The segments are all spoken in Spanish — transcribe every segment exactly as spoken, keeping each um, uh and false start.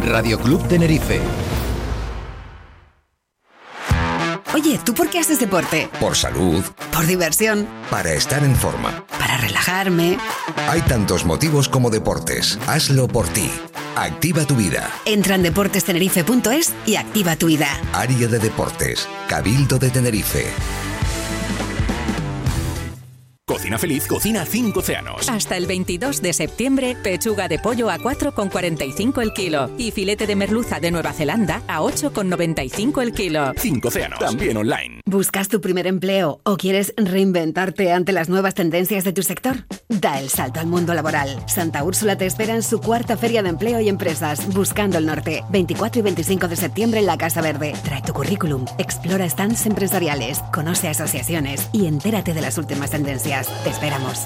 Radio Club Tenerife. Oye, ¿tú por qué haces deporte? Por salud. Por diversión. Para estar en forma. Para relajarme. Hay tantos motivos como deportes. Hazlo por ti. Activa tu vida. Entra en deportes tenerife punto es y activa tu vida. Área de deportes. Cabildo de Tenerife. Cocina Feliz cocina cinco océanos. Hasta el veintidós de septiembre, pechuga de pollo a cuatro con cuarenta y cinco el kilo y filete de merluza de Nueva Zelanda a ocho con noventa y cinco el kilo. cinco océanos, también online. ¿Buscas tu primer empleo o quieres reinventarte ante las nuevas tendencias de tu sector? Da el salto al mundo laboral. Santa Úrsula te espera en su cuarta Feria de Empleo y Empresas, Buscando el Norte, veinticuatro y veinticinco de septiembre en la Casa Verde. Trae tu currículum, explora stands empresariales, conoce asociaciones y entérate de las últimas tendencias. Te esperamos.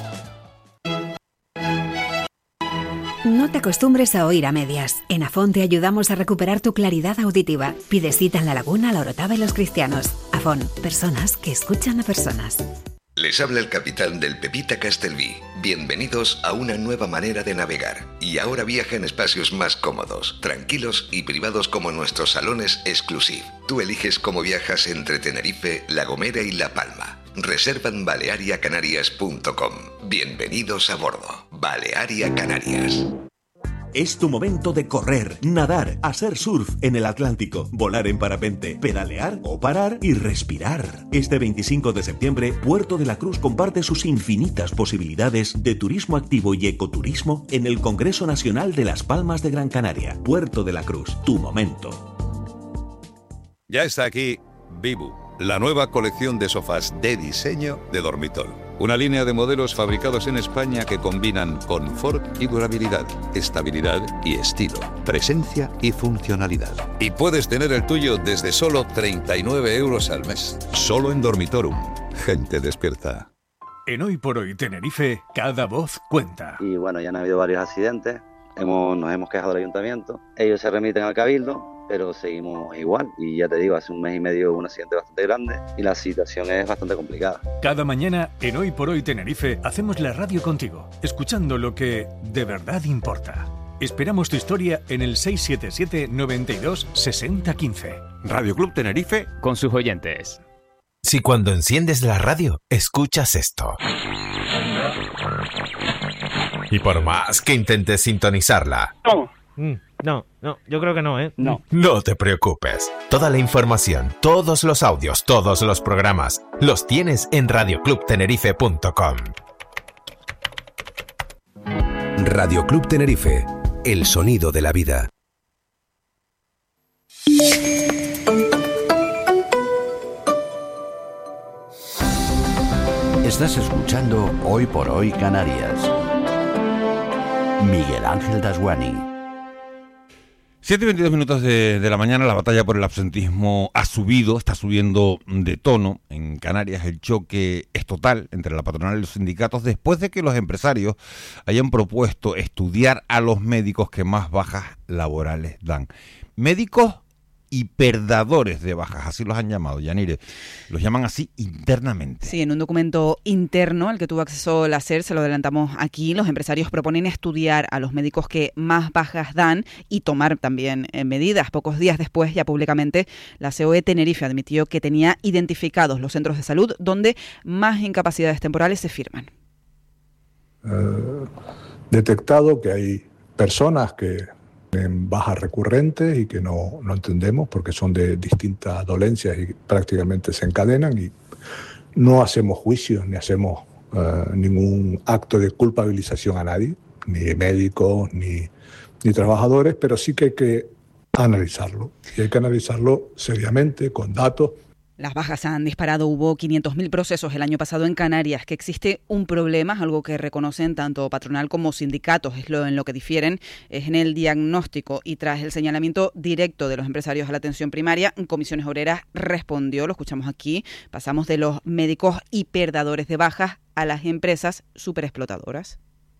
No te acostumbres a oír a medias. En Afón te ayudamos a recuperar tu claridad auditiva. Pide cita en La Laguna, La Orotava y Los Cristianos. Afón, personas que escuchan a personas. Les habla el capitán del Pepita Castelví. Bienvenidos a una nueva manera de navegar. Y ahora viaja en espacios más cómodos, tranquilos y privados como nuestros salones exclusive. Tú eliges cómo viajas entre Tenerife, La Gomera y La Palma. Reserva en balearia canarias punto com. Bienvenidos a bordo. Balearia Canarias. Es tu momento de correr, nadar, hacer surf en el Atlántico, volar en parapente, pedalear o parar y respirar. Este veinticinco de septiembre, Puerto de la Cruz comparte sus infinitas posibilidades de turismo activo y ecoturismo en el Congreso Nacional de Las Palmas de Gran Canaria. Puerto de la Cruz, tu momento. Ya está aquí Vivu, la nueva colección de sofás de diseño de Dormitol. Una línea de modelos fabricados en España que combinan confort y durabilidad, estabilidad y estilo, presencia y funcionalidad. Y puedes tener el tuyo desde solo treinta y nueve euros al mes. Solo en Dormitorum. Gente despierta. En Hoy por Hoy Tenerife, cada voz cuenta. Y bueno, ya han habido varios accidentes. Hemos, nos hemos quejado del ayuntamiento. Ellos se remiten al cabildo, pero seguimos igual. Y ya te digo, hace un mes y medio hubo un accidente bastante grande y la situación es bastante complicada. Cada mañana en Hoy por Hoy Tenerife hacemos la radio contigo, escuchando lo que de verdad importa. Esperamos tu historia en el seis siete siete, noventa y dos, sesenta, quince. Radio Club Tenerife con sus oyentes. Si cuando enciendes la radio escuchas esto y por más que intentes sintonizarla, no, mm, no, no, yo creo que no, ¿eh? No. No te preocupes. Toda la información, todos los audios, todos los programas, los tienes en radio club tenerife punto com. Radio Club Tenerife, el sonido de la vida. Estás escuchando Hoy por Hoy Canarias. Miguel Ángel Dasguani. siete y veintidós minutos de, de la mañana, la batalla por el absentismo ha subido, está subiendo de tono. En Canarias el choque es total entre la patronal y los sindicatos después de que los empresarios hayan propuesto estudiar a los médicos que más bajas laborales dan. Médicos hiperdadores de bajas, así los han llamado, Yanire. Los llaman así internamente. Sí, en un documento interno al que tuvo acceso la SER, se lo adelantamos aquí, los empresarios proponen estudiar a los médicos que más bajas dan y tomar también eh, medidas. Pocos días después, ya públicamente, la C O E Tenerife admitió que tenía identificados los centros de salud donde más incapacidades temporales se firman. Eh, detectado que hay personas que en bajas recurrentes y que no, no entendemos porque son de distintas dolencias y prácticamente se encadenan, y no hacemos juicios ni hacemos uh, ningún acto de culpabilización a nadie, ni médicos ni, ni trabajadores, pero sí que hay que analizarlo y hay que analizarlo seriamente con datos. Las bajas han disparado, hubo quinientos mil procesos el año pasado en Canarias. Que existe un problema, algo que reconocen tanto patronal como sindicatos, es lo en lo que difieren, es en el diagnóstico. Y tras el señalamiento directo de los empresarios a la atención primaria, Comisiones Obreras respondió, lo escuchamos aquí, pasamos de los médicos hiperdadores de bajas a las empresas superexplotadoras.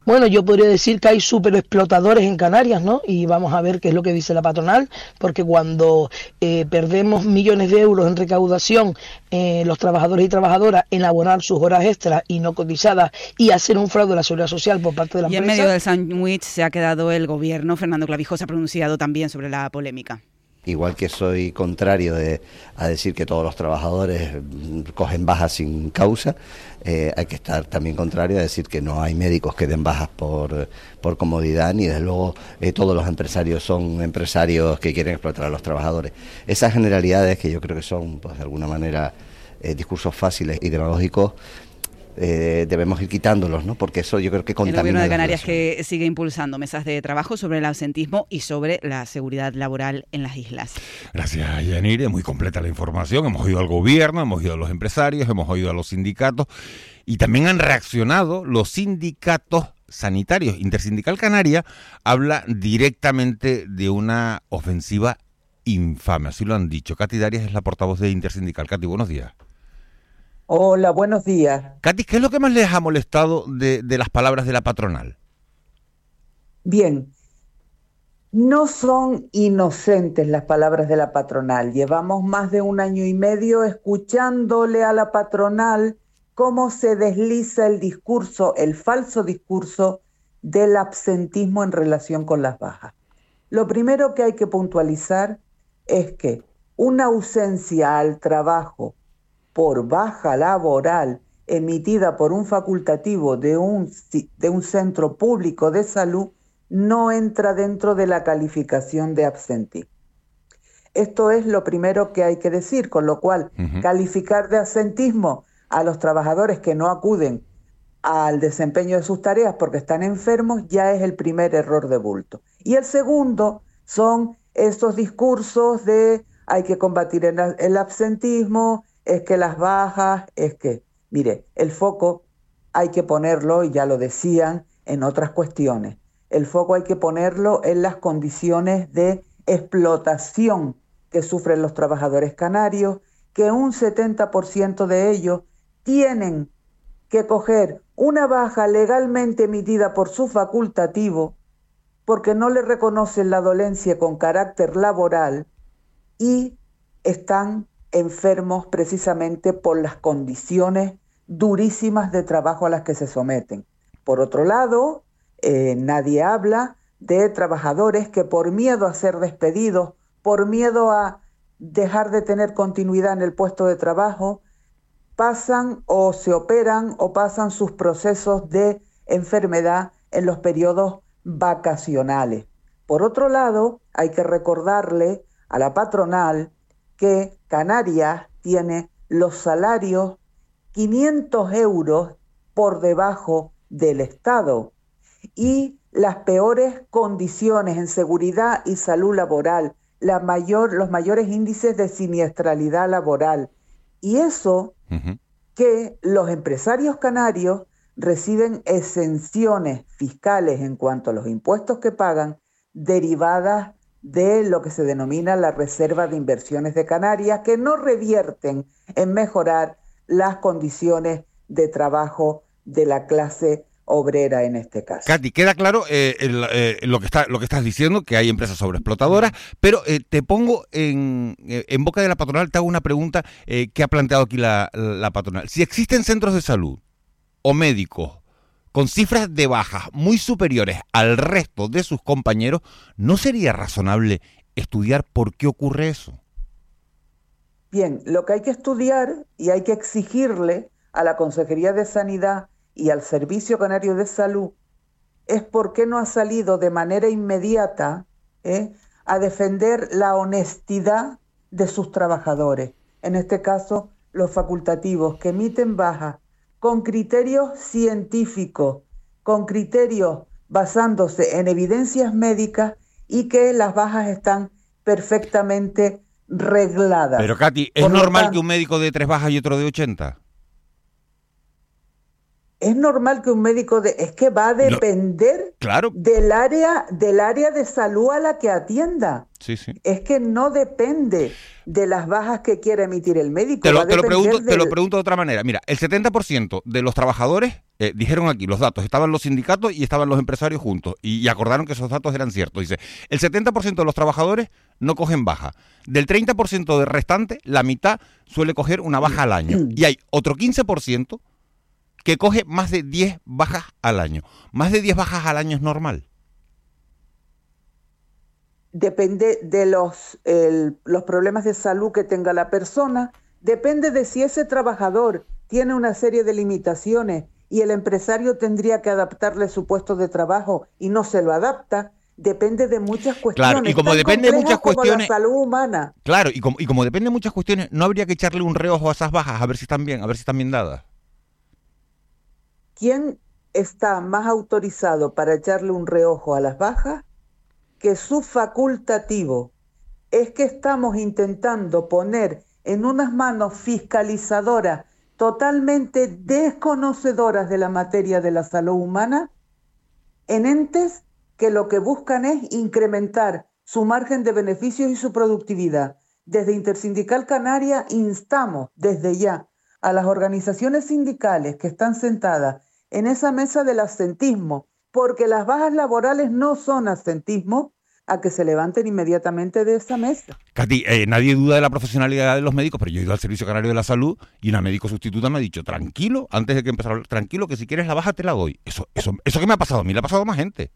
Bueno, yo podría decir que hay superexplotadores en Canarias, ¿no? Y vamos a ver qué es lo que dice la patronal, porque cuando eh, perdemos millones de euros en recaudación, eh, los trabajadores y trabajadoras en abonar sus horas extras y no cotizadas y hacer un fraude a la seguridad social por parte de la y empresa. Y en medio del sándwich se ha quedado el gobierno. Fernando Clavijo se ha pronunciado también sobre la polémica. Igual que soy contrario de, a decir que todos los trabajadores cogen bajas sin causa, eh, hay que estar también contrario a decir que no hay médicos que den bajas por, por comodidad, ni desde luego eh, todos los empresarios son empresarios que quieren explotar a los trabajadores. Esas generalidades que yo creo que son, pues de alguna manera, eh, discursos fáciles y demagógicos, Eh, debemos ir quitándolos, ¿no? Porque eso yo creo que contamina. El Gobierno de Canarias que sigue impulsando mesas de trabajo sobre el absentismo y sobre la seguridad laboral en las islas. Gracias, Yanire. Muy completa la información. Hemos oído al Gobierno, hemos oído a los empresarios, hemos oído a los sindicatos y también han reaccionado los sindicatos sanitarios. Intersindical Canaria habla directamente de una ofensiva infame, así lo han dicho. Katy Darias es la portavoz de Intersindical. Katy, buenos días. Hola, buenos días. Katy, ¿qué es lo que más les ha molestado de, de las palabras de la patronal? Bien, no son inocentes las palabras de la patronal. Llevamos más de un año y medio escuchándole a la patronal cómo se desliza el discurso, el falso discurso del absentismo en relación con las bajas. Lo primero que hay que puntualizar es que una ausencia al trabajo por baja laboral emitida por un facultativo de un, de un centro público de salud no entra dentro de la calificación de absentismo. Esto es lo primero que hay que decir, con lo cual uh-huh. calificar de absentismo a los trabajadores que no acuden al desempeño de sus tareas porque están enfermos ya es el primer error de bulto. Y el segundo son estos discursos de hay que combatir el, el absentismo, es que las bajas, es que, mire, el foco hay que ponerlo, y ya lo decían, en otras cuestiones. El foco hay que ponerlo en las condiciones de explotación que sufren los trabajadores canarios, que un setenta por ciento de ellos tienen que coger una baja legalmente emitida por su facultativo porque no le reconocen la dolencia con carácter laboral y están enfermos precisamente por las condiciones durísimas de trabajo a las que se someten. Por otro lado, eh, nadie habla de trabajadores que por miedo a ser despedidos, por miedo a dejar de tener continuidad en el puesto de trabajo, pasan o se operan o pasan sus procesos de enfermedad en los periodos vacacionales. Por otro lado, hay que recordarle a la patronal que Canarias tiene los salarios quinientos euros por debajo del Estado y las peores condiciones en seguridad y salud laboral, la mayor, los mayores índices de siniestralidad laboral. Y eso uh-huh. que los empresarios canarios reciben exenciones fiscales en cuanto a los impuestos que pagan derivadas de lo que se denomina la Reserva de Inversiones de Canarias, que no revierten en mejorar las condiciones de trabajo de la clase obrera en este caso. Katy, queda claro eh, el, eh, lo que está, lo que estás diciendo, que hay empresas sobreexplotadoras, pero eh, te pongo en, eh, en boca de la patronal, te hago una pregunta eh, que ha planteado aquí la, la patronal. Si existen centros de salud o médicos con cifras de bajas muy superiores al resto de sus compañeros, ¿no sería razonable estudiar por qué ocurre eso? Bien, lo que hay que estudiar y hay que exigirle a la Consejería de Sanidad y al Servicio Canario de Salud es por qué no ha salido de manera inmediata ¿eh? a defender la honestidad de sus trabajadores. En este caso, los facultativos que emiten bajas con criterios científicos, con criterios basándose en evidencias médicas y que las bajas están perfectamente regladas. Pero Katy, ¿es Por normal tanto, que un médico de tres bajas y otro de ochenta? Es normal que un médico de... Es que va a depender no, claro. del área, del área de salud a la que atienda. Sí, sí. Es que no depende de las bajas que quiera emitir el médico. Te lo, va a te lo, pregunto, del... te lo pregunto de otra manera. Mira, el setenta por ciento de los trabajadores eh, dijeron aquí los datos, estaban los sindicatos y estaban los empresarios juntos, y, y acordaron que esos datos eran ciertos. Dice, el setenta por ciento de los trabajadores no cogen baja. Del treinta por ciento del restante, la mitad suele coger una baja al año. Y hay otro quince por ciento que coge más de diez bajas al año. Más de diez bajas al año es normal. Depende de los, el, los problemas de salud que tenga la persona, depende de si ese trabajador tiene una serie de limitaciones y el empresario tendría que adaptarle su puesto de trabajo y no se lo adapta, depende de muchas cuestiones. Claro, y como depende de muchas cuestiones, como la salud humana. Claro, y como, y como depende de muchas cuestiones, no habría que echarle un reojo a esas bajas a ver si están bien, a ver si están bien dadas. ¿Quién está más autorizado para echarle un reojo a las bajas que su facultativo? Es que estamos intentando poner en unas manos fiscalizadoras totalmente desconocedoras de la materia de la salud humana, en entes que lo que buscan es incrementar su margen de beneficios y su productividad. Desde Intersindical Canaria instamos desde ya a las organizaciones sindicales que están sentadas en esa mesa del absentismo, porque las bajas laborales no son absentismo, a que se levanten inmediatamente de esa mesa. Katy, eh, nadie duda de la profesionalidad de los médicos, pero yo he ido al Servicio Canario de la Salud y una médico sustituta me ha dicho, tranquilo, antes de que empezara a hablar, tranquilo, que si quieres la baja te la doy. Eso, eso, eso que me ha pasado a mí, le ha pasado a más gente.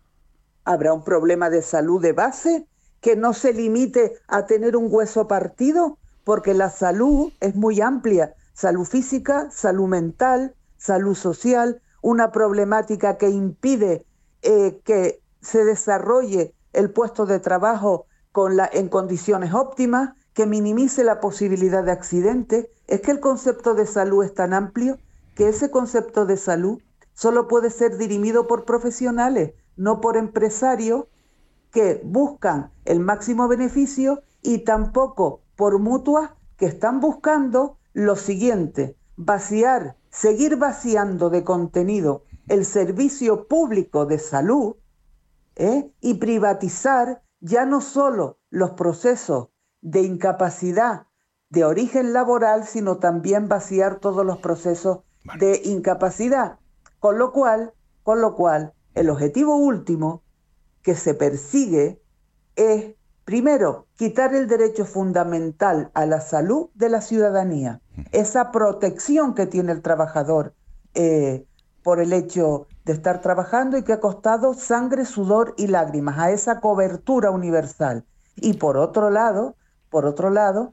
¿Habrá un problema de salud de base que no se limite a tener un hueso partido? Porque la salud es muy amplia. Salud física, salud mental, salud social, una problemática que impide eh, que se desarrolle el puesto de trabajo con la, en condiciones óptimas, que minimice la posibilidad de accidentes. Es que el concepto de salud es tan amplio que ese concepto de salud solo puede ser dirimido por profesionales, no por empresarios que buscan el máximo beneficio, y tampoco por mutuas que están buscando lo siguiente: vaciar, seguir vaciando de contenido el servicio público de salud, ¿eh? y privatizar ya no solo los procesos de incapacidad de origen laboral, sino también vaciar todos los procesos vale. de incapacidad. Con lo cual, con lo cual, el objetivo último que se persigue es, primero, quitar el derecho fundamental a la salud de la ciudadanía, esa protección que tiene el trabajador eh, por el hecho de estar trabajando y que ha costado sangre, sudor y lágrimas, a esa cobertura universal. Y por otro lado, por otro lado,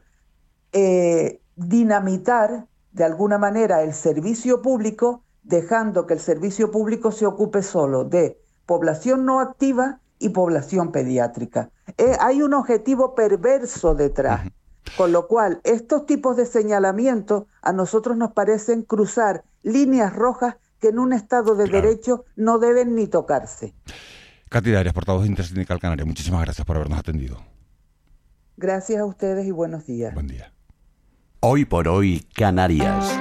eh, dinamitar de alguna manera el servicio público, dejando que el servicio público se ocupe solo de población no activa y población pediátrica. Eh, hay un objetivo perverso detrás, con lo cual estos tipos de señalamientos a nosotros nos parecen cruzar líneas rojas que en un Estado de claro. Derecho no deben ni tocarse. Katy Darias, portavoz de Intersindical Canaria, muchísimas gracias por habernos atendido. Gracias a ustedes y buenos días. Buen día. Hoy por hoy, Canarias.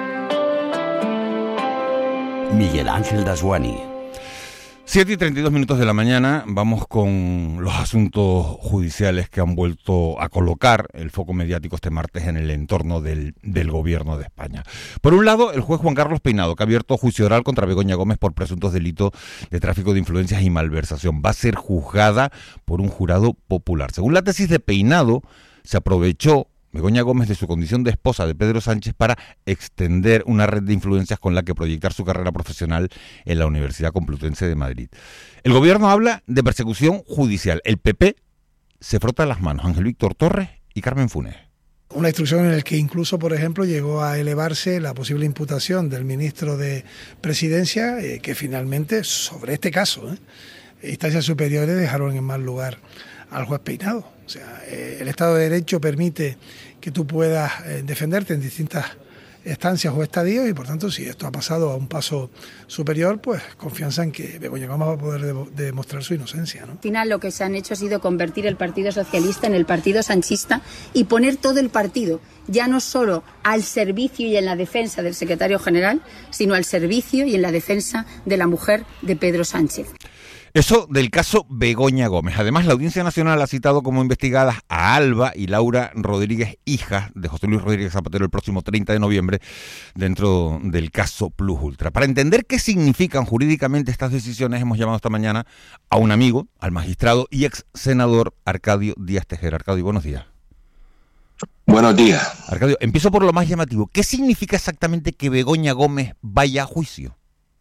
Miguel Ángel Dasguani. siete y treinta y dos minutos de la mañana, vamos con los asuntos judiciales que han vuelto a colocar el foco mediático este martes en el entorno del, del gobierno de España. Por un lado, el juez Juan Carlos Peinado, que ha abierto juicio oral contra Begoña Gómez por presuntos delitos de tráfico de influencias y malversación. Va a ser juzgada por un jurado popular. Según la tesis de Peinado, se aprovechó Begoña Gómez de su condición de esposa de Pedro Sánchez para extender una red de influencias con la que proyectar su carrera profesional en la Universidad Complutense de Madrid. El gobierno habla de persecución judicial. El P P se frota las manos. Ángel Víctor Torres y Carmen Funes. Una instrucción en la que incluso, por ejemplo, llegó a elevarse la posible imputación del ministro de Presidencia, eh, que finalmente, sobre este caso, eh, instancias superiores dejaron en mal lugar al juez Peinado. O sea, eh, el Estado de Derecho permite que tú puedas eh, defenderte en distintas estancias o estadios, y por tanto, si esto ha pasado a un paso superior, pues confianza en que Begoña Gómez va a poder de- demostrar su inocencia, ¿no? Al final lo que se han hecho ha sido convertir el Partido Socialista en el Partido Sanchista y poner todo el partido, ya no solo al servicio y en la defensa del secretario general, sino al servicio y en la defensa de la mujer de Pedro Sánchez. Eso del caso Begoña Gómez. Además, la Audiencia Nacional ha citado como investigadas a Alba y Laura Rodríguez, hijas de José Luis Rodríguez Zapatero, el próximo treinta de noviembre, dentro del caso Plus Ultra. Para entender qué significan jurídicamente estas decisiones, hemos llamado esta mañana a un amigo, al magistrado y ex senador Arcadio Díaz Tejera. Arcadio, buenos días. Buenos días. Arcadio, empiezo por lo más llamativo. ¿Qué significa exactamente que Begoña Gómez vaya a juicio?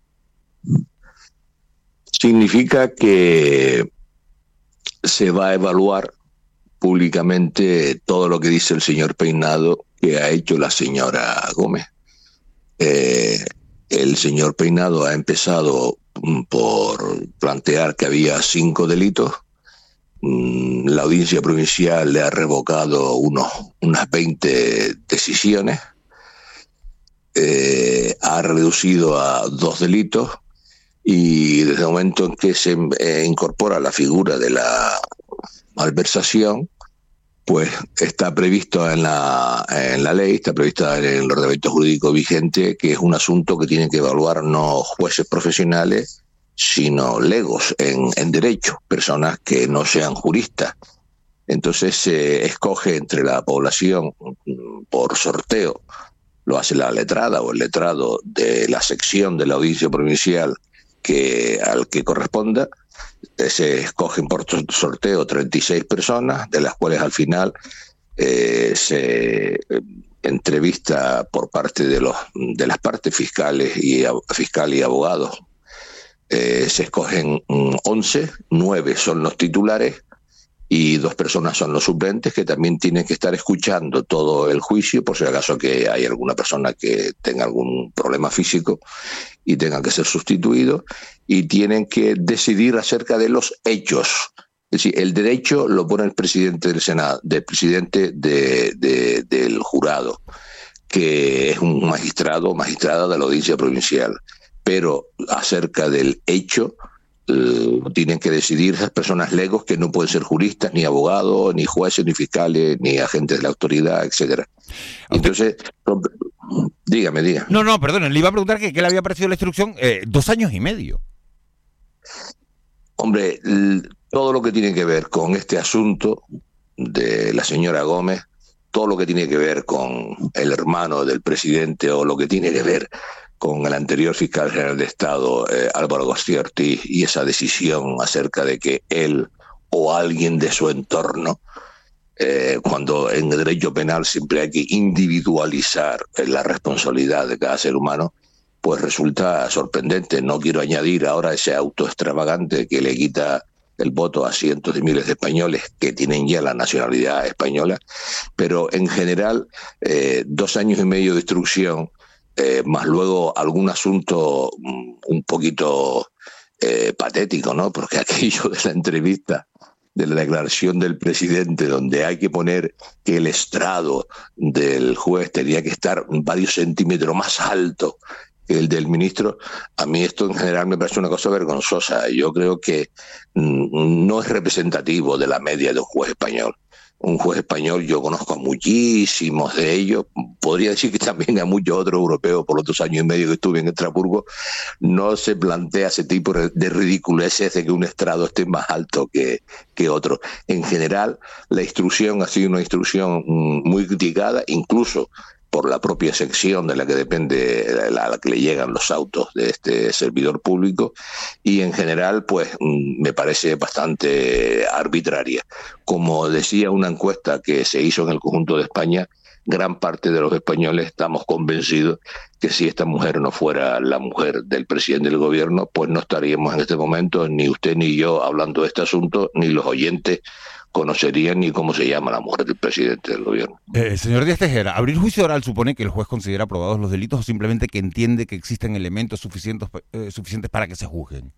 Significa que se va a evaluar públicamente todo lo que dice el señor Peinado que ha hecho la señora Gómez. Eh, el señor Peinado ha empezado por plantear que había cinco delitos. La audiencia provincial le ha revocado unos, unas veinte decisiones. Eh, ha reducido a dos delitos. Y desde el momento en que se eh, incorpora la figura de la malversación, pues está previsto en la, en la ley, está previsto en el ordenamiento jurídico vigente, que es un asunto que tienen que evaluar no jueces profesionales, sino legos en, en derecho, personas que no sean juristas. Entonces se escoge entre la población por sorteo, lo hace la letrada o el letrado de la sección de la audiencia provincial, que al que corresponda. Se escogen por sorteo treinta y seis personas, de las cuales al final eh, se entrevista por parte de los de las partes fiscales y fiscal y abogados. Eh, se escogen once, nueve son los titulares y dos personas son los suplentes, que también tienen que estar escuchando todo el juicio por si acaso que hay alguna persona que tenga algún problema físico y tenga que ser sustituido, y tienen que decidir acerca de los hechos. Es decir, el derecho lo pone el presidente del Senado, del presidente de, de, del jurado, que es un magistrado, magistrada de la audiencia provincial, pero acerca del hecho eh, tienen que decidir esas personas legos que no pueden ser juristas, ni abogados, ni jueces, ni fiscales, ni agentes de la autoridad, etcétera. Entonces, dígame, dígame. No, no, perdón, le iba a preguntar que qué le había parecido la instrucción. Eh, dos años y medio. Hombre, todo lo que tiene que ver con este asunto de la señora Gómez, todo lo que tiene que ver con el hermano del presidente o lo que tiene que ver con el anterior fiscal general de Estado, eh, Álvaro García Ortiz, y esa decisión acerca de que él o alguien de su entorno, eh, cuando en el derecho penal siempre hay que individualizar la responsabilidad de cada ser humano, pues resulta sorprendente. No quiero añadir ahora ese auto extravagante que le quita el voto a cientos de miles de españoles que tienen ya la nacionalidad española, pero en general eh, dos años y medio de instrucción, eh, más luego algún asunto un poquito eh, patético, ¿no? Porque aquello de la entrevista, de la declaración del presidente, donde hay que poner que el estrado del juez tenía que estar varios centímetros más alto que el del ministro, a mí esto en general me parece una cosa vergonzosa. Yo creo que mm, no es representativo de la media de un juez español. Un juez español, yo conozco a muchísimos de ellos, podría decir que también a muchos otros europeos, por los dos años y medio que estuve en Estrasburgo, no se plantea ese tipo de ridiculeces de que un estrado esté más alto que, que otro. En general, la instrucción ha sido una instrucción muy criticada, incluso por la propia sección de la que depende, a la que le llegan los autos de este servidor público, y en general pues me parece bastante arbitraria. Como decía una encuesta que se hizo en el conjunto de España, gran parte de los españoles estamos convencidos que si esta mujer no fuera la mujer del presidente del gobierno, pues no estaríamos en este momento ni usted ni yo hablando de este asunto, ni los oyentes conocerían ni cómo se llama la mujer del presidente del gobierno. Eh, señor Díaz Tejera, ¿abrir juicio oral supone que el juez considera aprobados los delitos o simplemente que entiende que existen elementos suficientes, eh, suficientes para que se juzguen?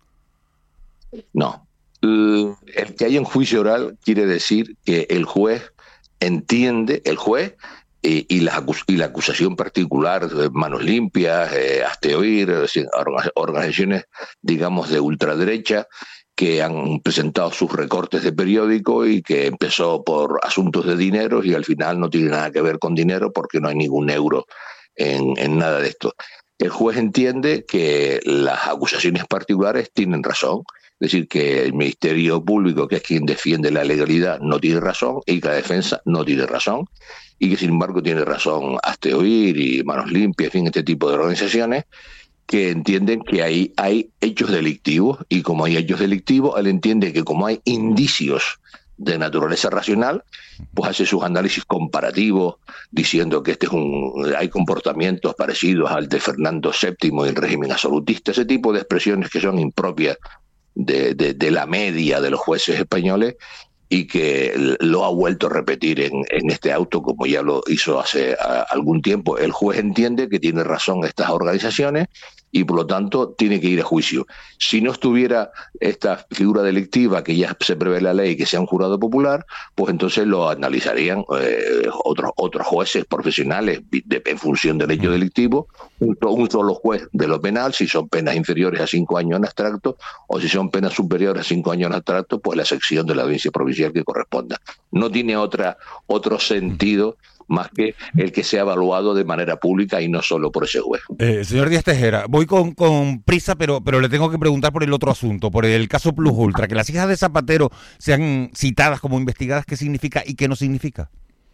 No. El que haya un juicio oral quiere decir que el juez entiende, el juez y, y, la, y la acusación particular, manos limpias, eh, hazte oír, organizaciones, digamos, de ultraderecha, que han presentado sus recortes de periódico y que empezó por asuntos de dinero y al final no tiene nada que ver con dinero porque no hay ningún euro en, en nada de esto. El juez entiende que las acusaciones particulares tienen razón decir que el Ministerio Público, que es quien defiende la legalidad, no tiene razón, y que la defensa no tiene razón, y que sin embargo tiene razón Hazte Oír y Manos Limpias, en fin, este tipo de organizaciones que entienden que ahí hay hechos delictivos, y como hay hechos delictivos, él entiende que como hay indicios de naturaleza racional, pues hace sus análisis comparativos diciendo que este es un hay comportamientos parecidos al de Fernando séptimo y el régimen absolutista, ese tipo de expresiones que son impropias de, de, de la media de los jueces españoles, y que lo ha vuelto a repetir en, en este auto, como ya lo hizo hace a, algún tiempo. El juez entiende que tiene razón estas organizaciones y por lo tanto tiene que ir a juicio. Si no estuviera esta figura delictiva que ya se prevé en la ley, que sea un jurado popular, pues entonces lo analizarían eh, otros otros jueces profesionales de, en función del hecho delictivo, un, un solo juez de lo penal, si son penas inferiores a cinco años en abstracto, o si son penas superiores a cinco años en abstracto, pues la sección de la audiencia provincial que corresponda. No tiene otra otro sentido más que el que sea evaluado de manera pública y no solo por ese juez. Eh, señor Díaz Tejera, voy con, con prisa, pero, pero le tengo que preguntar por el otro asunto, por el caso Plus Ultra, que las hijas de Zapatero sean citadas como investigadas, ¿qué significa y qué no significa?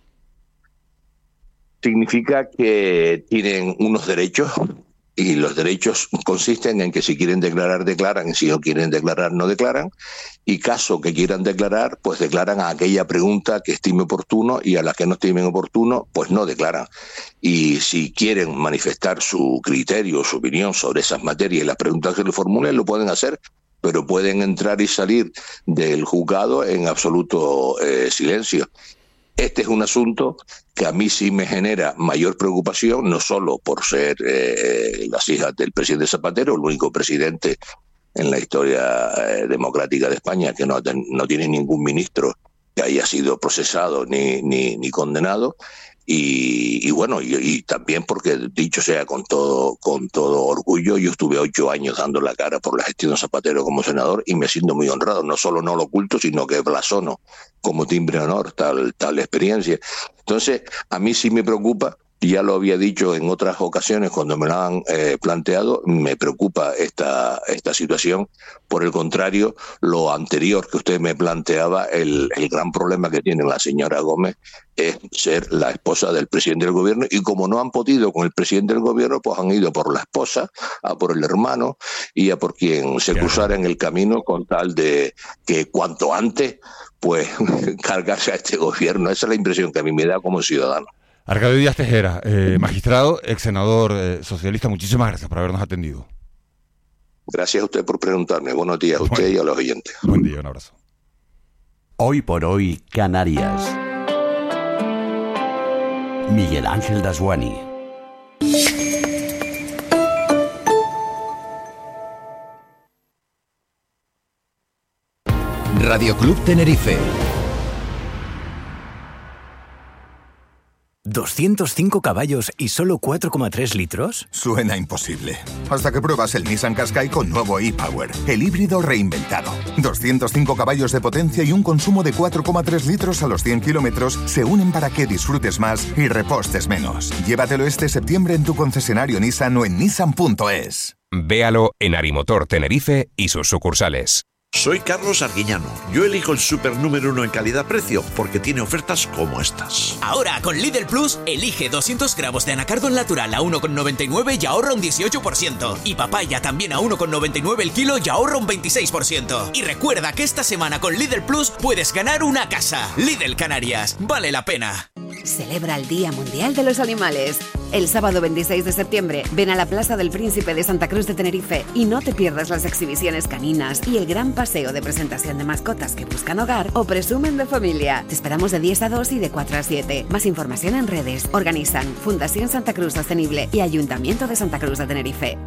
Significa que tienen unos derechos, y los derechos consisten en que si quieren declarar, declaran, y si no quieren declarar, no declaran, y caso que quieran declarar, pues declaran a aquella pregunta que estime oportuno, y a la que no estimen oportuno, pues no declaran. Y si quieren manifestar su criterio, su opinión sobre esas materias y las preguntas que le formulen, lo pueden hacer, pero pueden entrar y salir del juzgado en absoluto eh, silencio. Este es un asunto que a mí sí me genera mayor preocupación, no solo por ser eh, las hijas del presidente Zapatero, el único presidente en la historia eh, democrática de España que no, no tiene ningún ministro que haya sido procesado ni, ni, ni condenado, y, y bueno, y, y también porque, dicho sea con todo con todo orgullo, yo estuve ocho años dando la cara por la gestión de Zapatero como senador y me siento muy honrado, no solo no lo oculto, sino que blasono como timbre de honor tal, tal experiencia. Entonces, a mí sí me preocupa, y ya lo había dicho en otras ocasiones cuando me lo han eh, planteado, me preocupa esta, esta situación. Por el contrario, lo anterior que usted me planteaba, el, el gran problema que tiene la señora Gómez es ser la esposa del presidente del gobierno, y como no han podido con el presidente del gobierno, pues han ido por la esposa, a por el hermano y a por quien se cruzara en el camino, con tal de que cuanto antes pues cargarse a este gobierno. Esa es la impresión que a mí me da como ciudadano. Arcadio Díaz Tejera, eh, magistrado, ex senador eh, socialista, muchísimas gracias por habernos atendido. Gracias a usted por preguntarme. Buenos días a usted bueno, y a los oyentes. Buen día, un abrazo. Hoy por hoy, Canarias. Miguel Ángel Dasguani. Radio Club Tenerife. ¿doscientos cinco caballos y solo cuatro coma tres litros? Suena imposible. Hasta que pruebas el Nissan Qashqai con nuevo e-Power, el híbrido reinventado. doscientos cinco caballos de potencia y un consumo de cuatro coma tres litros a los cien kilómetros se unen para que disfrutes más y repostes menos. Llévatelo este septiembre en tu concesionario Nissan o en nissan punto es. Véalo en Arimotor Tenerife y sus sucursales. Soy Carlos Arguiñano. Yo elijo el super número uno en calidad-precio porque tiene ofertas como estas. Ahora, con Lidl Plus, elige doscientos gramos de anacardo natural a uno con noventa y nueve y ahorra un dieciocho por ciento. Y papaya también a uno con noventa y nueve el kilo y ahorra un veintiséis por ciento. Y recuerda que esta semana con Lidl Plus puedes ganar una casa. Lidl Canarias. Vale la pena. Celebra el Día Mundial de los Animales. El sábado veintiséis de septiembre, ven a la Plaza del Príncipe de Santa Cruz de Tenerife y no te pierdas las exhibiciones caninas y el gran paseo de presentación de mascotas que buscan hogar o presumen de familia. Te esperamos de diez a dos y de cuatro a siete. Más información en redes. Organizan Fundación Santa Cruz Sostenible y Ayuntamiento de Santa Cruz de Tenerife.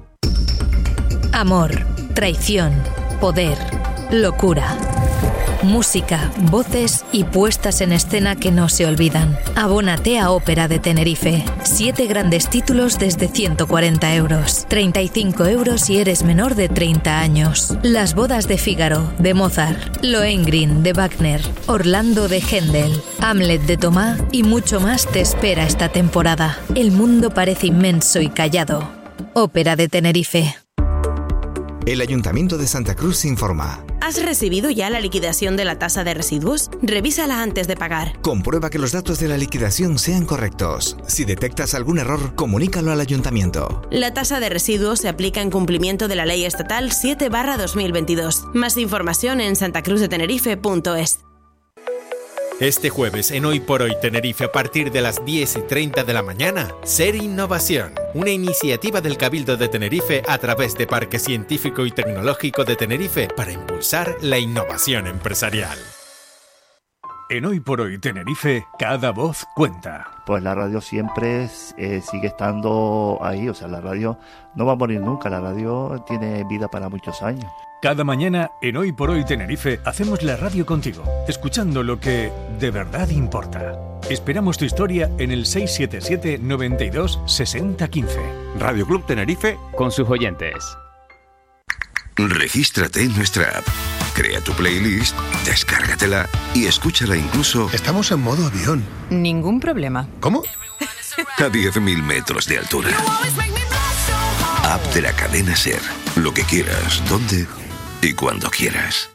Amor, traición, poder, locura. Música, voces y puestas en escena que no se olvidan. Abónate a Ópera de Tenerife. Siete grandes títulos desde ciento cuarenta euros. treinta y cinco euros si eres menor de treinta años. Las bodas de Fígaro, de Mozart. Lohengrin, de Wagner. Orlando, de Händel. Hamlet, de Tomás y mucho más te espera esta temporada. El mundo parece inmenso y callado. Ópera de Tenerife. El Ayuntamiento de Santa Cruz informa. ¿Has recibido ya la liquidación de la tasa de residuos? Revísala antes de pagar. Comprueba que los datos de la liquidación sean correctos. Si detectas algún error, comunícalo al Ayuntamiento. La tasa de residuos se aplica en cumplimiento de la Ley Estatal siete barra dos mil veintidós. Más información en santacruzdetenerife punto es. Este jueves en Hoy por Hoy Tenerife a partir de las diez y treinta de la mañana, Ser Innovación, una iniciativa del Cabildo de Tenerife a través de Parque Científico y Tecnológico de Tenerife para impulsar la innovación empresarial. En Hoy por Hoy Tenerife, cada voz cuenta. Pues la radio siempre eh, sigue estando ahí, o sea, la radio no va a morir nunca, la radio tiene vida para muchos años. Cada mañana en Hoy por Hoy Tenerife hacemos la radio contigo, escuchando lo que de verdad importa. Esperamos tu historia en el seis siete siete, noventa y dos, sesenta, quince. Radio Club Tenerife con sus oyentes. Regístrate en nuestra app, crea tu playlist, descárgatela y escúchala incluso... Estamos en modo avión. Ningún problema. ¿Cómo? A diez mil metros de altura. App de la cadena Ser. Lo que quieras, donde y cuando quieras.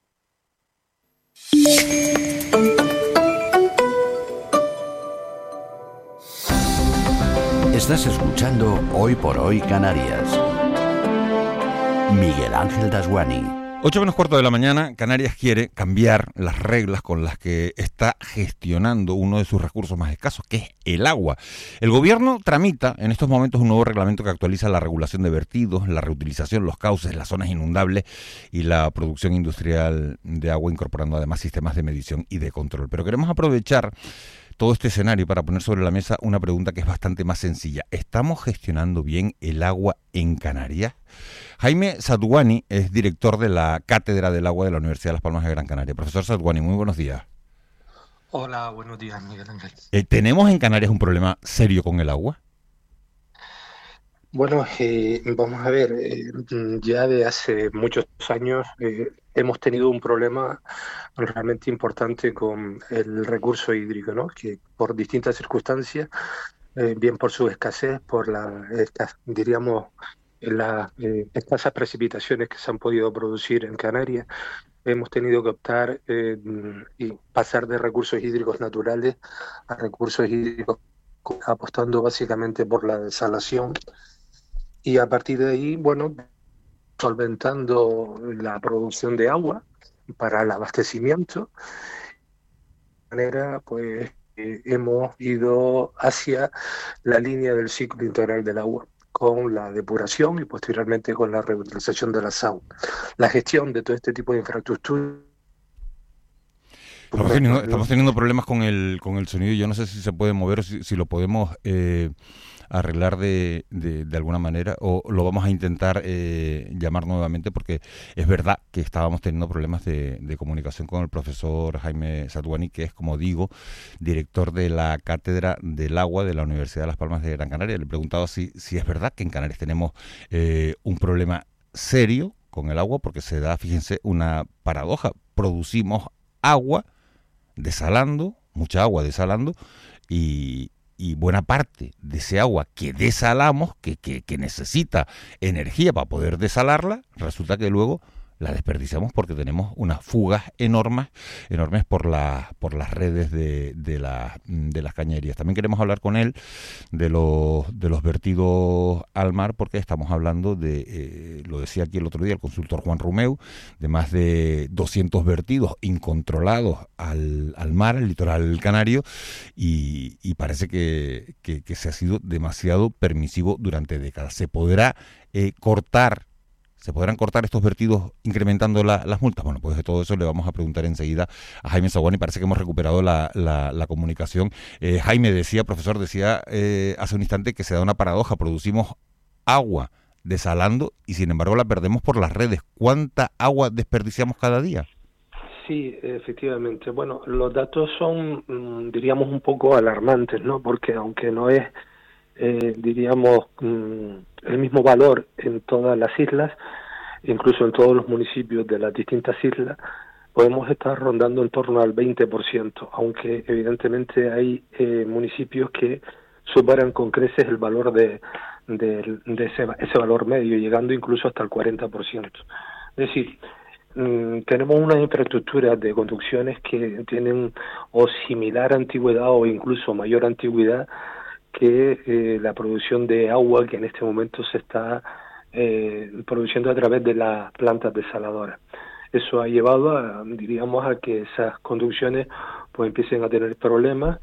Estás escuchando Hoy por Hoy Canarias. Miguel Ángel Dasguani. ocho menos cuarto de la mañana, Canarias quiere cambiar las reglas con las que está gestionando uno de sus recursos más escasos, que es el agua. El gobierno tramita en estos momentos un nuevo reglamento que actualiza la regulación de vertidos, la reutilización, los cauces, las zonas inundables y la producción industrial de agua, incorporando además sistemas de medición y de control. Pero queremos aprovechar todo este escenario para poner sobre la mesa una pregunta que es bastante más sencilla. ¿Estamos gestionando bien el agua en Canarias? Jaime Sadwani es director de la Cátedra del Agua de la Universidad de Las Palmas de Gran Canaria. Profesor Sadwani, muy buenos días. Hola, buenos días, Miguel Ángel. Eh, ¿Tenemos en Canarias un problema serio con el agua? Bueno, eh, vamos a ver, eh, ya de hace muchos años eh, hemos tenido un problema realmente importante con el recurso hídrico, ¿no? Que por distintas circunstancias, eh, bien por su escasez, por la, esta, diríamos, las eh, escasas precipitaciones que se han podido producir en Canarias, hemos tenido que optar eh, y pasar de recursos hídricos naturales a recursos hídricos, apostando básicamente por la desalación. Y a partir de ahí, bueno, solventando la producción de agua para el abastecimiento, de manera, pues, eh, hemos ido hacia la línea del ciclo integral del agua, con la depuración y posteriormente con la reutilización de las aguas. La gestión de todo este tipo de infraestructura. Estamos teniendo, estamos teniendo problemas con el con el sonido. Yo no sé si se puede mover o si, si lo podemos eh, arreglar de, de, de alguna manera, o lo vamos a intentar eh, llamar nuevamente, porque es verdad que estábamos teniendo problemas de, de comunicación con el profesor Jaime Sadwani, que es, como digo, director de la Cátedra del Agua de la Universidad de Las Palmas de Gran Canaria. Le he preguntado si, si es verdad que en Canarias tenemos eh, un problema serio con el agua, porque se da, fíjense, una paradoja. Producimos agua desalando, mucha agua desalando, y, y buena parte de ese agua que desalamos, que, que, que necesita energía para poder desalarla, resulta que luego la desperdiciamos porque tenemos unas fugas enormes, enormes por la, por las redes de, de, la, de las cañerías. También queremos hablar con él de los, de los vertidos al mar, porque estamos hablando de, eh, lo decía aquí el otro día el consultor Juan Romeu, de más de doscientos vertidos incontrolados al, al mar, al litoral canario, y, y parece que, que, que se ha sido demasiado permisivo durante décadas. ¿Se podrá eh, cortar ¿Se podrán cortar estos vertidos incrementando la, las multas? Bueno, pues de todo eso le vamos a preguntar enseguida a Jaime Sadwani. Parece que hemos recuperado la, la, la comunicación. Eh, Jaime decía, profesor, decía eh, hace un instante que se da una paradoja. Producimos agua desalando y sin embargo la perdemos por las redes. ¿Cuánta agua desperdiciamos cada día? Sí, efectivamente. Bueno, los datos son, diríamos, un poco alarmantes, ¿no? Porque aunque no es, eh, diríamos, el mismo valor en todas las islas, incluso en todos los municipios de las distintas islas, podemos estar rondando en torno al veinte por ciento, aunque evidentemente hay eh, municipios que superan con creces el valor de, de, de ese, ese valor medio, llegando incluso hasta el cuarenta por ciento. Es decir, mmm, tenemos una infraestructura de conducciones que tienen o similar antigüedad o incluso mayor antigüedad que eh, la producción de agua que en este momento se está eh, produciendo a través de las plantas desaladoras. Eso ha llevado, a, diríamos, a que esas conducciones pues empiecen a tener problemas,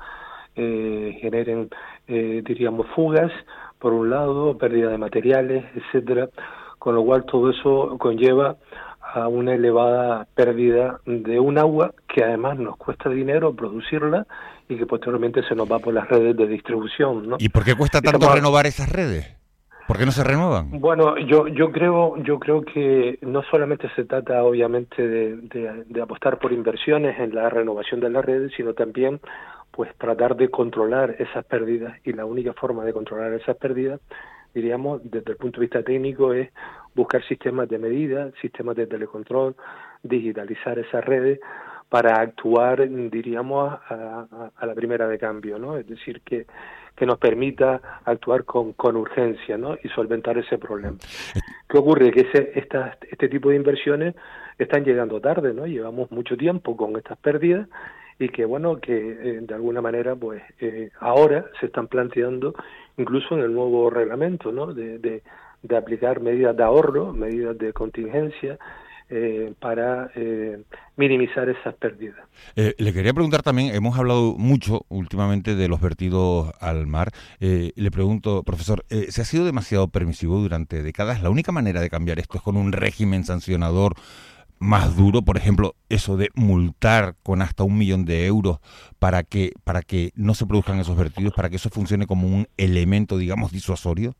eh, generen, eh, diríamos, fugas, por un lado, pérdida de materiales, etcétera, con lo cual todo eso conlleva a una elevada pérdida de un agua que además nos cuesta dinero producirla y que posteriormente se nos va por las redes de distribución, ¿no? ¿Y por qué cuesta tanto Estamos... renovar esas redes? ¿Por qué no se renuevan? Bueno, yo yo creo yo creo que no solamente se trata obviamente de, de, de apostar por inversiones en la renovación de las redes, sino también pues tratar de controlar esas pérdidas, y la única forma de controlar esas pérdidas, diríamos, desde el punto de vista técnico, es buscar sistemas de medida, sistemas de telecontrol, digitalizar esas redes para actuar, diríamos, a, a, a la primera de cambio, ¿no? Es decir, que que nos permita actuar con, con urgencia, ¿no? Y solventar ese problema. ¿Qué ocurre? Que ese, esta, este tipo de inversiones están llegando tarde, ¿no? Llevamos mucho tiempo con estas pérdidas y que, bueno, que eh, de alguna manera, pues, eh, ahora se están planteando, incluso en el nuevo reglamento, ¿no? De, de, de aplicar medidas de ahorro, medidas de contingencia, Eh, para eh, minimizar esas pérdidas. Eh, le quería preguntar también, hemos hablado mucho últimamente de los vertidos al mar. Eh, le pregunto, profesor, eh, ¿se ha sido demasiado permisivo durante décadas? ¿La única manera de cambiar esto es con un régimen sancionador más duro? Por ejemplo, eso de multar con hasta un millón de euros para que, para que no se produzcan esos vertidos, para que eso funcione como un elemento, digamos, disuasorio.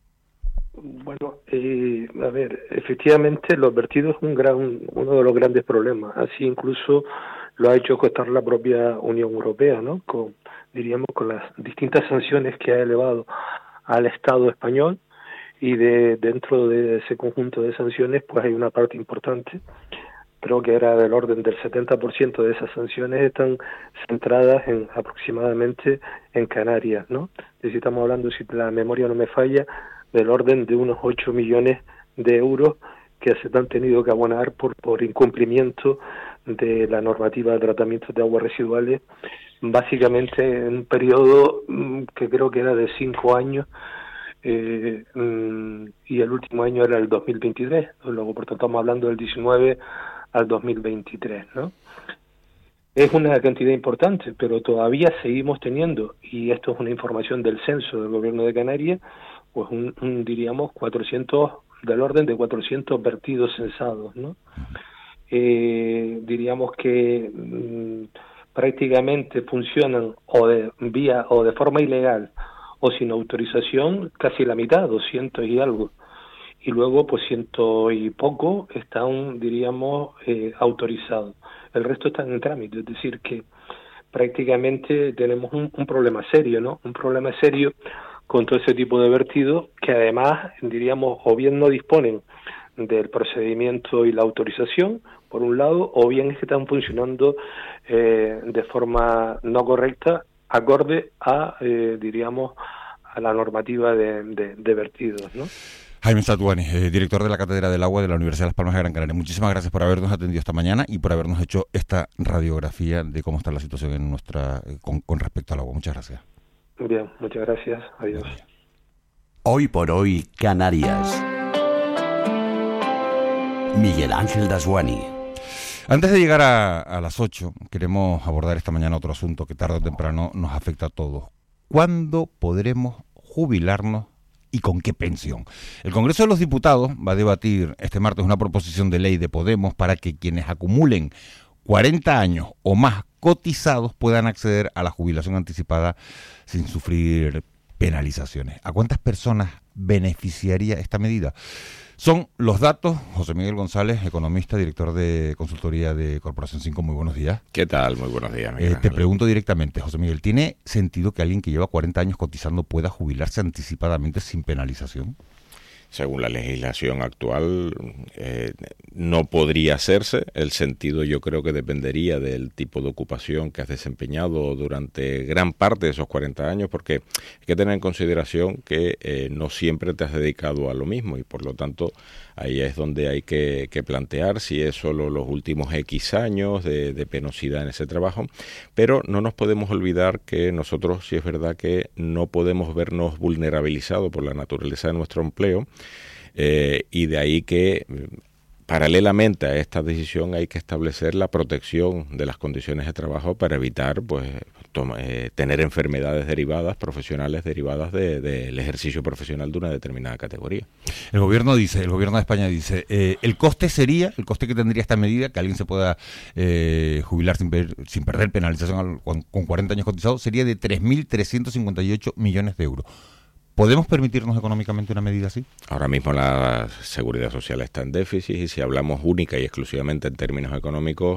Bueno, eh, a ver, efectivamente los vertidos es un gran, uno de los grandes problemas. Así incluso lo ha hecho costar la propia Unión Europea, ¿no? Con, diríamos, con las distintas sanciones que ha elevado al Estado español, y de dentro de ese conjunto de sanciones, pues hay una parte importante, creo que era del orden del setenta por ciento de esas sanciones están centradas en aproximadamente en Canarias, ¿no? Si estamos hablando, si la memoria no me falla, del orden de unos ocho millones de euros que se han tenido que abonar por, por incumplimiento de la normativa de tratamiento de aguas residuales, básicamente en un periodo que creo que era de cinco años, eh, y el último año era el dos mil veintitrés, luego por tanto estamos hablando del diecinueve al dos mil veintitrés, ¿no? Es una cantidad importante, pero todavía seguimos teniendo, y esto es una información del censo del gobierno de Canarias, pues un, un diríamos cuatrocientos, del orden de cuatrocientos vertidos censados, ¿no? Eh, diríamos que mmm, prácticamente funcionan o de vía o de forma ilegal o sin autorización casi la mitad, doscientos y algo, y luego pues ciento y poco están, diríamos, eh, autorizados. El resto están en trámite, es decir que prácticamente tenemos un, un problema serio, ¿no? Un problema serio con todo ese tipo de vertidos que además, diríamos, o bien no disponen del procedimiento y la autorización, por un lado, o bien es que están funcionando eh, de forma no correcta, acorde a, eh, diríamos, a la normativa de, de, de vertidos, ¿no? Jaime Satuani, eh, director de la Cátedra del Agua de la Universidad de Las Palmas de Gran Canaria. Muchísimas gracias por habernos atendido esta mañana y por habernos hecho esta radiografía de cómo está la situación en nuestra con, con respecto al agua. Muchas gracias. Bien, muchas gracias. Adiós. Hoy por hoy, Canarias. Miguel Ángel Dasguani. Antes de llegar a, a las ocho, queremos abordar esta mañana otro asunto que tarde o temprano nos afecta a todos. ¿Cuándo podremos jubilarnos y con qué pensión? El Congreso de los Diputados va a debatir este martes una proposición de ley de Podemos para que quienes acumulen cuarenta años o más cotizados puedan acceder a la jubilación anticipada sin sufrir penalizaciones. ¿A cuántas personas beneficiaría esta medida? Son los datos. José Miguel González, economista, director de consultoría de Corporación cinco. Muy buenos días. ¿Qué tal? Muy buenos días. Eh, te pregunto directamente, José Miguel, ¿tiene sentido que alguien que lleva cuarenta años cotizando pueda jubilarse anticipadamente sin penalización? según la legislación actual, eh, no podría hacerse. El sentido yo creo que dependería del tipo de ocupación que has desempeñado durante gran parte de esos cuarenta años, porque hay que tener en consideración que eh, no siempre te has dedicado a lo mismo y por lo tanto ahí es donde hay que, que plantear si es solo los últimos X años de, de penosidad en ese trabajo, pero no nos podemos olvidar que nosotros, sí es verdad que no podemos vernos vulnerabilizados por la naturaleza de nuestro empleo, eh, y de ahí que paralelamente a esta decisión hay que establecer la protección de las condiciones de trabajo para evitar pues toma, eh, tener enfermedades derivadas, profesionales derivadas del de, de ejercicio profesional de una determinada categoría. El gobierno dice, el gobierno de España dice, eh, el coste sería, el coste que tendría esta medida, que alguien se pueda eh, jubilar sin, per, sin perder penalización al, con, con cuarenta años cotizados, sería de tres mil trescientos cincuenta y ocho millones de euros. ¿Podemos permitirnos económicamente una medida así? Ahora mismo la seguridad social está en déficit y si hablamos única y exclusivamente en términos económicos,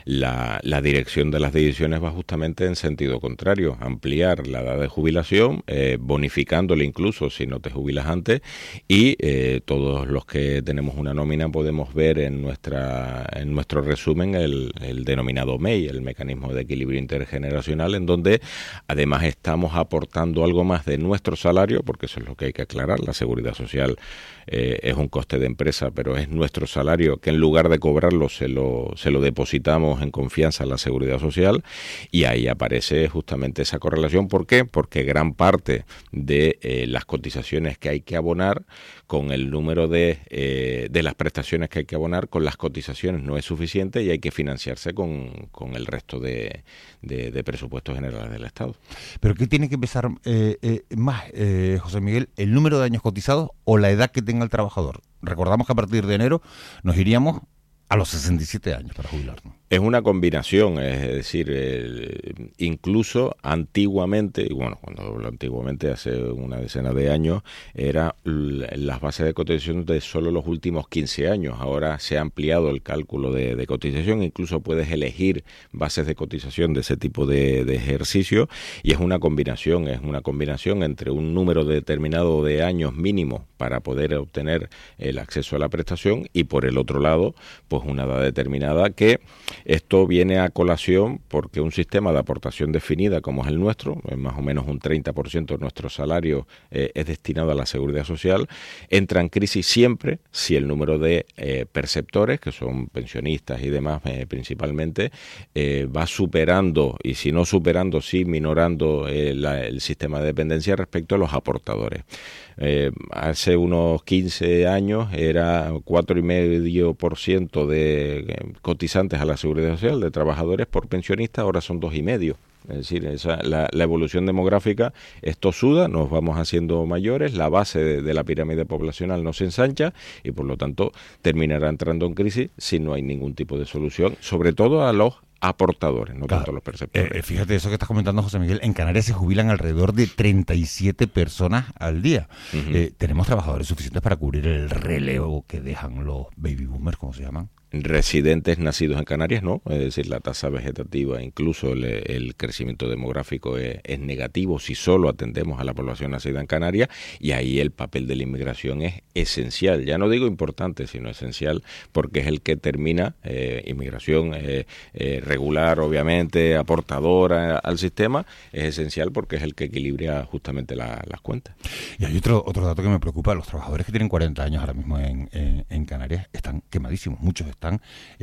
la, la dirección de las decisiones va justamente en sentido contrario, ampliar la edad de jubilación, eh, bonificándole incluso si no te jubilas antes y eh, todos los que tenemos una nómina podemos ver en nuestra en nuestro resumen el, el denominado M E I, el Mecanismo de Equilibrio Intergeneracional, en donde además estamos aportando algo más de nuestro salario, porque eso es lo que hay que aclarar. La seguridad social eh, es un coste de empresa, pero es nuestro salario que en lugar de cobrarlo se lo, se lo depositamos en confianza a la seguridad social y ahí aparece justamente esa correlación. ¿Por qué? Porque gran parte de eh, las cotizaciones que hay que abonar con el número de, eh, de las prestaciones que hay que abonar con las cotizaciones no es suficiente y hay que financiarse con, con el resto de, de, de presupuestos generales del Estado. ¿Pero qué tiene que pesar eh, eh, más, eh, José Miguel, el número de años cotizados o la edad que tenga el trabajador? Recordamos que a partir de enero nos iríamos a los sesenta y siete años para jubilarnos. Es una combinación, es decir, eh, incluso antiguamente, y bueno, cuando hablo antiguamente, hace una decena de años, era las bases de cotización de solo los últimos quince años. Ahora se ha ampliado el cálculo de, de cotización, incluso puedes elegir bases de cotización de ese tipo de, de ejercicio, y es una combinación, es una combinación entre un número determinado de años mínimo para poder obtener el acceso a la prestación, y por el otro lado, pues una edad determinada que esto viene a colación porque un sistema de aportación definida como es el nuestro, más o menos un treinta por ciento de nuestro salario eh, es destinado a la seguridad social, entra en crisis siempre si el número de eh, perceptores, que son pensionistas y demás eh, principalmente, eh, va superando, y si no superando, sí minorando eh, la, el sistema de dependencia respecto a los aportadores. Eh, hace unos quince años era cuatro coma cinco por ciento de eh, cotizantes a la seguridad social, de trabajadores por pensionistas, ahora son dos coma cinco por ciento. Es decir, esa, la, la evolución demográfica es tosuda, nos vamos haciendo mayores, la base de, de la pirámide poblacional no se ensancha y por lo tanto terminará entrando en crisis si no hay ningún tipo de solución, sobre todo a los aportadores, no claro, tanto los perceptores. Eh, fíjate eso que estás comentando, José Miguel, en Canarias se jubilan alrededor de treinta y siete personas al día. Uh-huh. Eh, ¿Tenemos trabajadores suficientes para cubrir el relevo que dejan los baby boomers, como se llaman? Residentes nacidos en Canarias, no, es decir, la tasa vegetativa, incluso el, el crecimiento demográfico es, es negativo si solo atendemos a la población nacida en Canarias, y ahí el papel de la inmigración es esencial, ya no digo importante, sino esencial, porque es el que termina, eh, inmigración eh, eh, regular, obviamente, aportadora al sistema, es esencial porque es el que equilibra justamente la, las cuentas. Y hay otro, otro dato que me preocupa, los trabajadores que tienen cuarenta años ahora mismo en, en, en Canarias están quemadísimos, muchos están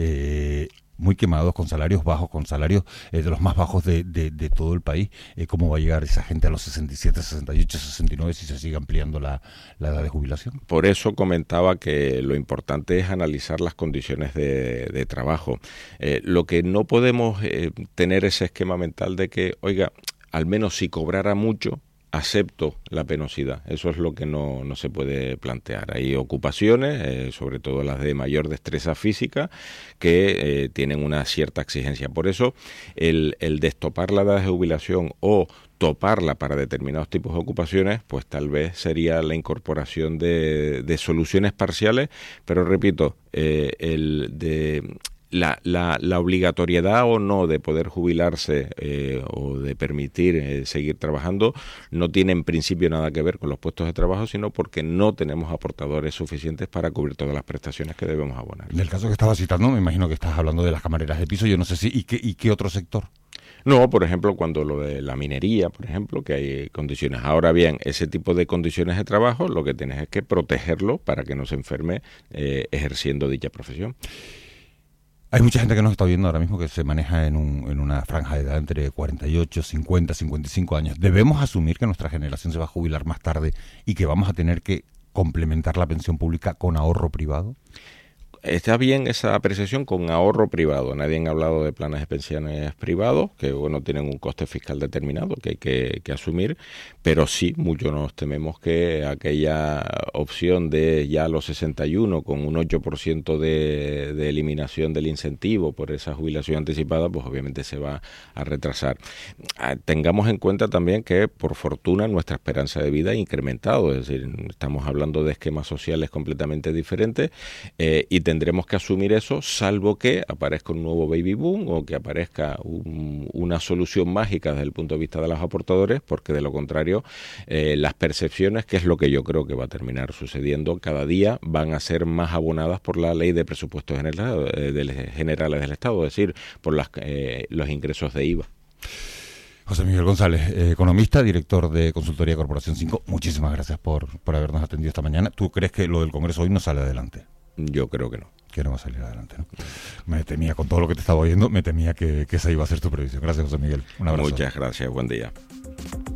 eh, muy quemados, con salarios bajos, con salarios eh, de los más bajos de, de, de todo el país. Eh, ¿Cómo va a llegar esa gente a los sesenta y siete, sesenta y ocho, sesenta y nueve si se sigue ampliando la, la edad de jubilación? Por eso comentaba que lo importante es analizar las condiciones de, de trabajo. Eh, lo que no podemos eh, tener ese esquema mental de que, oiga, al menos si cobrara mucho, acepto la penosidad. Eso es lo que no, no se puede plantear. Hay ocupaciones, eh, sobre todo las de mayor destreza física, que eh, tienen una cierta exigencia. Por eso, el, el destopar la edad de jubilación o toparla para determinados tipos de ocupaciones, pues tal vez sería la incorporación de, de soluciones parciales, pero repito, eh, el de... la, la, la obligatoriedad o no de poder jubilarse eh, o de permitir eh, seguir trabajando no tiene en principio nada que ver con los puestos de trabajo, sino porque no tenemos aportadores suficientes para cubrir todas las prestaciones que debemos abonar. En el caso que estaba citando, me imagino que estás hablando de las camareras de piso, yo no sé si, ¿y qué, y qué otro sector? No, por ejemplo, cuando lo de la minería, por ejemplo, que hay condiciones. Ahora bien, ese tipo de condiciones de trabajo, lo que tienes es que protegerlo para que no se enferme eh, ejerciendo dicha profesión. Hay mucha gente que nos está viendo ahora mismo que se maneja en, un, en una franja de edad entre cuarenta y ocho, cincuenta, cincuenta y cinco años. ¿Debemos asumir que nuestra generación se va a jubilar más tarde y que vamos a tener que complementar la pensión pública con ahorro privado? Está bien esa apreciación con ahorro privado. Nadie ha hablado de planes de pensiones privados, que bueno, tienen un coste fiscal determinado que hay que, que asumir, pero sí, muchos nos tememos que aquella opción de ya a los sesenta y uno con un ocho por ciento de, de eliminación del incentivo por esa jubilación anticipada, pues obviamente se va a retrasar. Tengamos en cuenta también que, por fortuna, nuestra esperanza de vida ha incrementado, es decir, estamos hablando de esquemas sociales completamente diferentes eh, y tendremos que asumir eso, salvo que aparezca un nuevo baby boom o que aparezca un, una solución mágica desde el punto de vista de los aportadores, porque de lo contrario, eh, las percepciones, que es lo que yo creo que va a terminar sucediendo, cada día van a ser más abonadas por la ley de presupuestos generales, eh, del, generales del Estado, es decir, por las, eh, los ingresos de I V A. José Miguel González, eh, economista, director de Consultoría Corporación cinco, muchísimas gracias por, por habernos atendido esta mañana. ¿Tú crees que lo del Congreso hoy no sale adelante? Yo creo que no. Que no va a salir adelante, ¿no? Me temía, con todo lo que te estaba oyendo, me temía que, que esa iba a ser tu previsión. Gracias, José Miguel. Un abrazo. Muchas gracias, buen día.